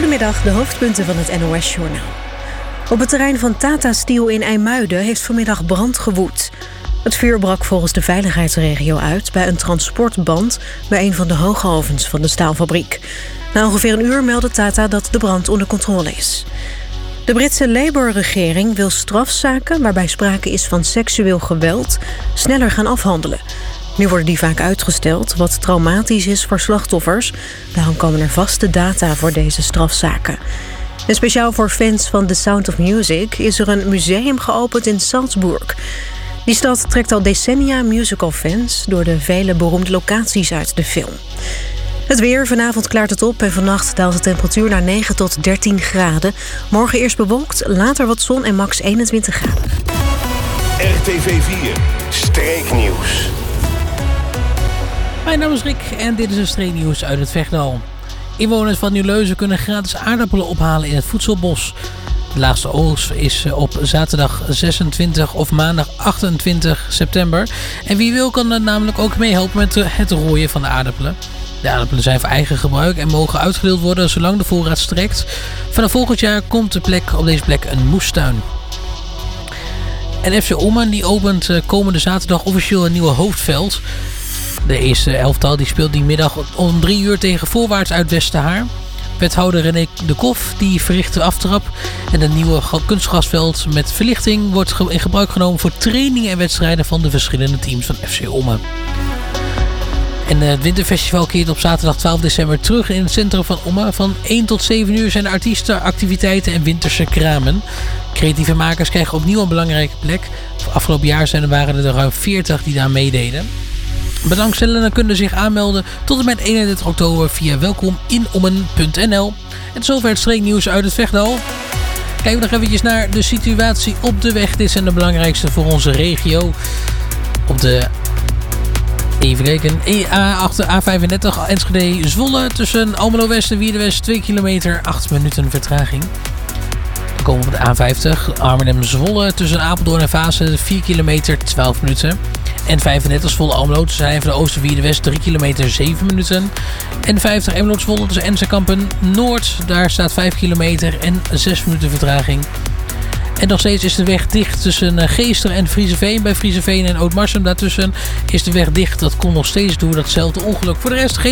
Goedemiddag, de hoofdpunten van het NOS-journaal. Op het terrein van Tata Steel in IJmuiden heeft vanmiddag brand gewoed. Het vuur brak volgens de veiligheidsregio uit bij een transportband bij een van de hoogovens van de staalfabriek. Na ongeveer een uur meldde Tata dat de brand onder controle is. De Britse Labour-regering wil strafzaken waarbij sprake is van seksueel geweld sneller gaan afhandelen. Nu worden die vaak uitgesteld, wat traumatisch is voor slachtoffers. Daarom komen er vaste data voor deze strafzaken. En speciaal voor fans van The Sound of Music is er een museum geopend in Salzburg. Die stad trekt al decennia musicalfans door de vele beroemde locaties uit de film. Het weer, vanavond klaart het op en vannacht daalt de temperatuur naar 9 tot 13 graden. Morgen eerst bewolkt, later wat zon en max 21 graden. RTV 4, streeknieuws. Mijn naam is Rick en dit is een streeknieuws uit het Vechtdal. Inwoners van Nieuwleusen kunnen gratis aardappelen ophalen in het voedselbos. De laatste oogst is op zaterdag 26 of maandag 28 september. En wie wil kan er namelijk ook meehelpen met het rooien van de aardappelen. De aardappelen zijn voor eigen gebruik en mogen uitgedeeld worden zolang de voorraad strekt. Vanaf volgend jaar komt op deze plek een moestuin. En FC Ommen die opent komende zaterdag officieel een nieuwe hoofdveld. De eerste elftal die speelt die middag om 3 uur tegen Voorwaarts uit Westerhaar. Wethouder René de Kof die verricht de aftrap. En het nieuwe kunstgrasveld met verlichting wordt in gebruik genomen voor trainingen en wedstrijden van de verschillende teams van FC Ommen. En het Winterfestival keert op zaterdag 12 december terug in het centrum van Ommen. Van 1 tot 7 uur zijn er artiesten, activiteiten en winterse kramen. Creatieve makers krijgen opnieuw een belangrijke plek. Afgelopen jaar waren er ruim 40 die daar meededen. Belangstellenden kunnen zich aanmelden tot en met 31 oktober via welkominOmmen.nl. En zover het streeknieuws uit het Vechtdal. Kijken we nog eventjes naar de situatie op de weg. Dit zijn de belangrijkste voor onze regio. Op de even kijken. A35 Enschede Zwolle tussen Almelo West en Wierde West 2 kilometer, 8 minuten vertraging. Dan komen we op de A50 Arnhem Zwolle tussen Apeldoorn en Vaassen 4 kilometer, 12 minuten. En 35 Zwolle Almelo tussen Heijven de Oosten Wierde West 3 kilometer, 7 minuten. En 50 Emmeloord Zwolle tussen Ensekampen Noord. Daar staat 5 kilometer en 6 minuten vertraging. En nog steeds is de weg dicht tussen Geesteren en Vriezeveen. Bij Vriezeveen en Oudmarsum daartussen is de weg dicht. Dat komt nog steeds door datzelfde ongeluk. Voor de rest geen